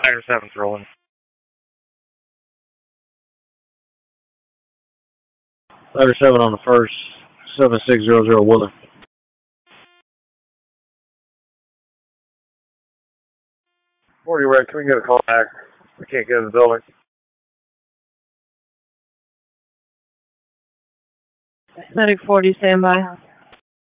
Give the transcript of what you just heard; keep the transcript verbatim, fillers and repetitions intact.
Fire seven's rolling. Fire seven on the first, seven six zero zero Willer. forty Red, can we get a call back? We can't get in the building. Medic forty, stand by.